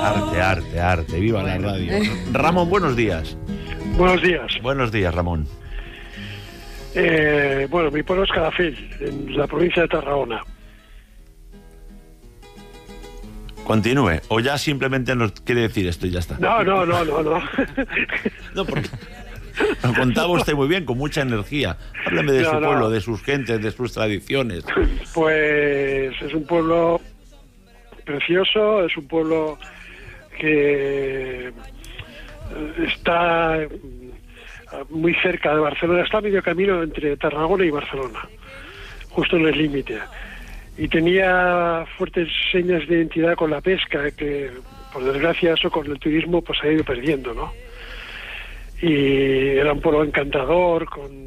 Arte. Viva la radio. Ramón, buenos días. Buenos días. Buenos días, Ramón. Bueno, mi pueblo es Calafell, en la provincia de Tarragona. Continúe, o ya simplemente nos quiere decir esto y ya está. No. No, porque lo contaba usted muy bien, con mucha energía. Háblame de su pueblo, de sus gentes, de sus tradiciones. Pues es un pueblo precioso, es un pueblo que está muy cerca de Barcelona, está a medio camino entre Tarragona y Barcelona, justo en el límite. Y tenía fuertes señas de identidad con la pesca, que por desgracia eso con el turismo pues ha ido perdiendo, ¿no? Y era un pueblo encantador,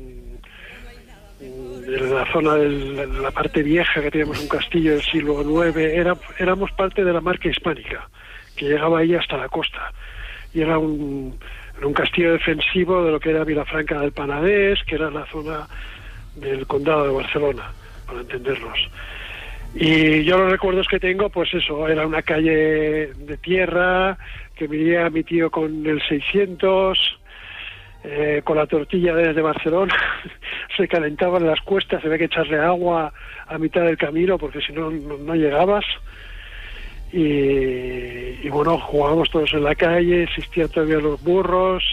en la zona de la parte vieja, que teníamos un castillo del siglo IX, éramos parte de la marca hispánica, que llegaba ahí hasta la costa. Y era un castillo defensivo de lo que era Vilafranca del Penedès, que era la zona del condado de Barcelona, para entendernos. Y yo los recuerdos que tengo, pues eso, era una calle de tierra, que venía mi tío con el 600, con la tortilla desde Barcelona, se calentaban las cuestas, había que echarle agua a mitad del camino, porque si no, no llegabas. Y bueno, jugábamos todos en la calle, existían todavía los burros,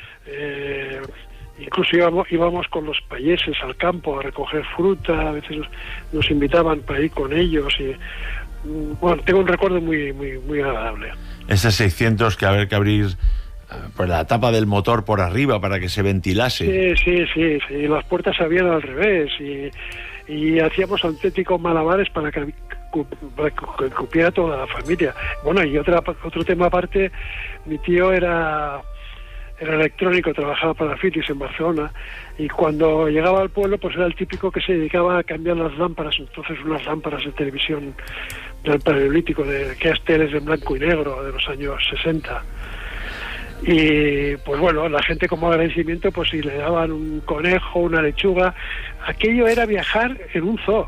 incluso íbamos con los payeses al campo a recoger fruta, a veces nos invitaban para ir con ellos y bueno, tengo un recuerdo muy agradable. Ese 600 que había que abrir pues la tapa del motor por arriba para que se ventilase. Sí, las puertas se abrían al revés y hacíamos auténticos malabares para que cupiera toda la familia. Bueno, y otro tema aparte, mi tío era electrónico, trabajaba para Philips en Barcelona, y cuando llegaba al pueblo pues era el típico que se dedicaba a cambiar las lámparas, entonces unas lámparas de televisión del Paleolítico, de aquellas teles en blanco y negro de los años 60. Y pues bueno, la gente como agradecimiento, pues si le daban un conejo, una lechuga, aquello era viajar en un zoo.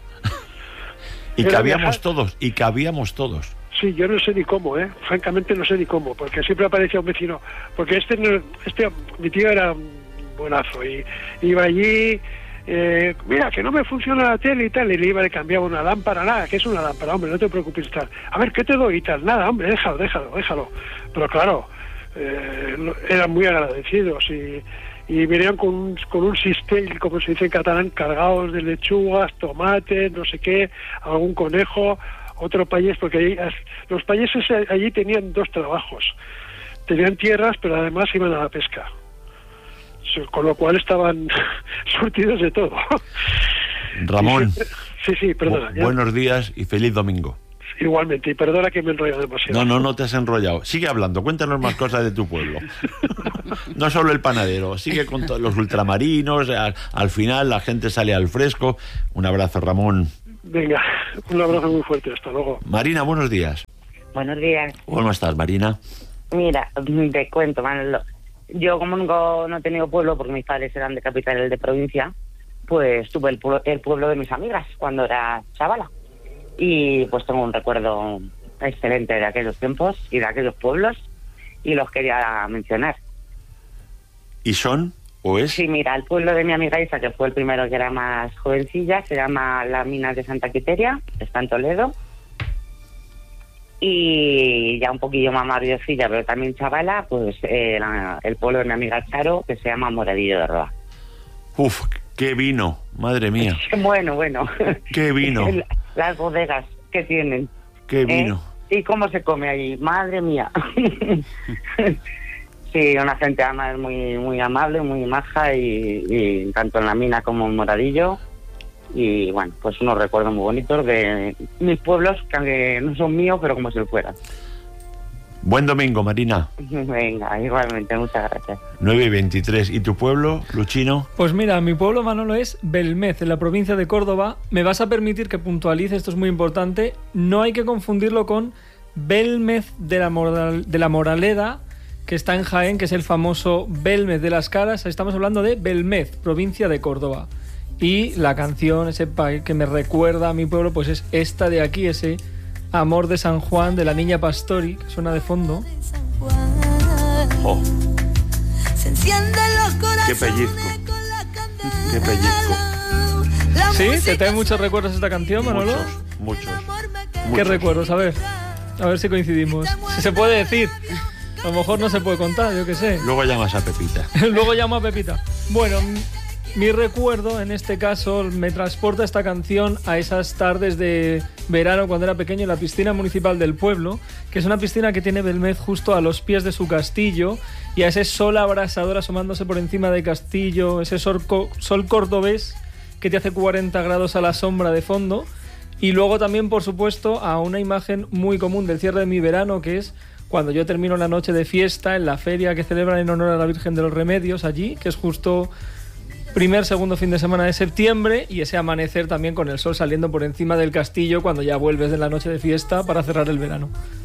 Y cabíamos todos. Sí, yo no sé ni cómo, francamente no sé ni cómo, porque siempre aparecía un vecino, porque mi tío era un buenazo, y iba allí, mira, que no me funciona la tele y tal, y le cambiaba una lámpara, nada, que es una lámpara, hombre, no te preocupes, tal, a ver, ¿qué te doy y tal? Nada, hombre, déjalo, pero claro, eran muy agradecidos, y venían con un sistema, como se dice en catalán, cargados de lechugas, tomates, no sé qué, algún conejo, otro payés, porque los payeses allí tenían dos trabajos. Tenían tierras, pero además iban a la pesca. Con lo cual estaban surtidos de todo. Ramón. Sí, perdona. Buenos días y feliz domingo. Igualmente, y perdona que me he enrollado demasiado. No te has enrollado. Sigue hablando, cuéntanos más cosas de tu pueblo. No solo el panadero, sigue con todos los ultramarinos, al final la gente sale al fresco. Un abrazo, Ramón. Venga, un abrazo muy fuerte, hasta luego. Marina, buenos días. Buenos días. ¿Cómo estás, Marina? Mira, te cuento, Manolo. Yo como nunca no he tenido pueblo, porque mis padres eran de capital y de provincia, pues tuve el pueblo de mis amigas cuando era chavala. Y pues tengo un recuerdo excelente de aquellos tiempos y de aquellos pueblos, y los quería mencionar. ¿Y son? ¿O es? Sí, mira, el pueblo de mi amiga Isa, que fue el primero que era más jovencilla, se llama Las Minas de Santa Quiteria, está en Toledo. Y ya un poquillo más mayorcilla, pero también chavala, pues el pueblo de mi amiga Charo, que se llama Moradillo de Roa. Uf, qué vino, madre mía. Bueno. Qué vino. Las bodegas que tienen. Qué vino. Y cómo se come allí, madre mía. Sí, una gente además muy amable, muy maja, y tanto en la mina como en Moradillo. Y bueno, pues unos recuerdos muy bonitos de mis pueblos, que aunque no son míos, pero como si lo fueran. Buen domingo, Marina. Venga, igualmente, muchas gracias. 9:23. ¿Y tu pueblo, Luchino? Pues mira, mi pueblo, Manolo, es Belmez, en la provincia de Córdoba. Me vas a permitir que puntualice, esto es muy importante. No hay que confundirlo con Belmez de la Moraleda, que está en Jaén, que es el famoso Belmez de las Caras. Estamos hablando de Belmez, provincia de Córdoba. Y la canción, ese país que me recuerda a mi pueblo, pues es esta de aquí, ese Amor de San Juan, de la Niña Pastori, que suena de fondo. Oh. Qué pellizco. Qué pellizco. ¿Sí? ¿Te trae muchos recuerdos esta canción, Manolo? Muchos. ¿Qué recuerdos? A ver si coincidimos. Si se puede decir. A lo mejor no se puede contar, yo qué sé. Luego llamas a Pepita. Luego llamo a Pepita. Bueno, mi recuerdo, en este caso, me transporta esta canción a esas tardes de verano cuando era pequeño en la piscina municipal del pueblo, que es una piscina que tiene Belmez justo a los pies de su castillo, y a ese sol abrasador asomándose por encima del castillo, ese sol cordobés que te hace 40 grados a la sombra de fondo. Y luego también, por supuesto, a una imagen muy común del cierre de mi verano, que es cuando yo termino la noche de fiesta en la feria que celebran en honor a la Virgen de los Remedios allí, que es justo segundo fin de semana de septiembre, y ese amanecer también con el sol saliendo por encima del castillo cuando ya vuelves de la noche de fiesta para cerrar el verano.